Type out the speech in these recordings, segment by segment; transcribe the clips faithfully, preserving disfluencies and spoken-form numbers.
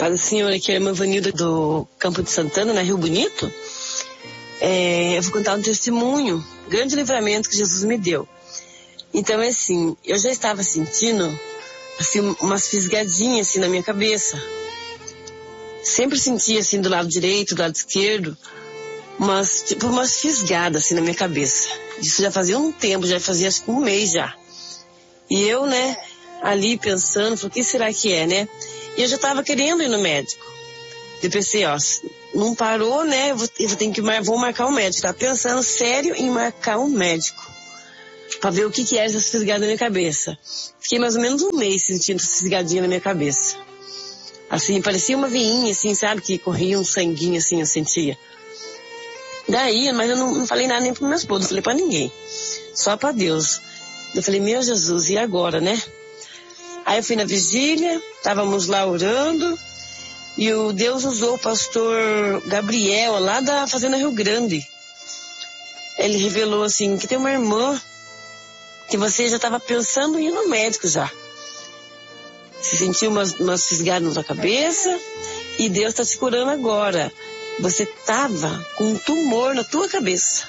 Paz do Senhor, aqui é a irmã Vanilda do Campo de Santana, na Rio Bonito. É, eu vou contar um testemunho, grande livramento que Jesus me deu. Então, é assim, eu já estava sentindo, assim, umas fisgadinhas, assim, na minha cabeça. Sempre sentia, assim, do lado direito, do lado esquerdo, umas, tipo, umas fisgadas, assim, na minha cabeça. Isso já fazia um tempo, já fazia, acho que um mês já. E eu, né, ali pensando, falei, o que será que é, né? E eu já estava querendo ir no médico. Eu pensei, ó, não parou, né, eu vou, eu tenho que, vou marcar um médico. Tava pensando sério em marcar um médico. Pra ver o que que era essas fisgadas na minha cabeça. Fiquei mais ou menos um mês sentindo essas fisgadinhas na minha cabeça. Assim, parecia uma veinha, assim, sabe? Que corria um sanguinho, assim, eu sentia. Daí, mas eu não, não falei nada nem pro meu esposo, não falei pra ninguém. Só pra Deus. Eu falei, meu Jesus, e agora, né? Aí eu fui na vigília, estávamos lá orando, e o Deus usou o pastor Gabriel, lá da Fazenda Rio Grande. Ele revelou, assim, que tem uma irmã que você já estava pensando em ir no médico já. Você sentiu umas, umas fisgadas na sua cabeça e Deus está te curando agora. Você estava com um tumor na tua cabeça.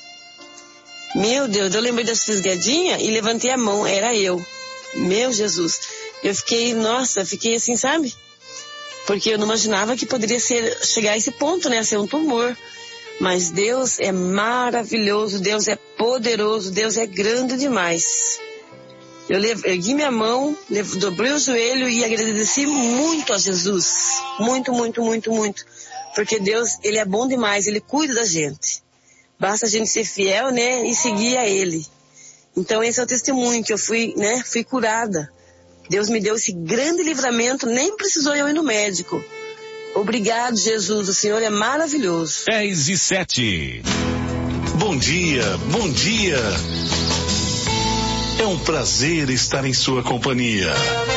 Meu Deus, eu lembrei das fisgadinhas e levantei a mão, era eu. Meu Jesus, eu fiquei, nossa, fiquei assim, sabe? Porque eu não imaginava que poderia ser, chegar a esse ponto, né, a ser um tumor. Mas Deus é maravilhoso, Deus é poderoso, Deus é grande demais. Eu ergui minha mão, dobrei o joelho e agradeci muito a Jesus. Muito, muito, muito, muito. Porque Deus, Ele é bom demais, Ele cuida da gente. Basta a gente ser fiel, né, e seguir a Ele. Então esse é o testemunho que eu fui, né, fui curada. Deus me deu esse grande livramento, nem precisou eu ir no médico. Obrigado, Jesus, o Senhor é maravilhoso. dez e sete. Bom dia, bom dia. É um prazer estar em sua companhia.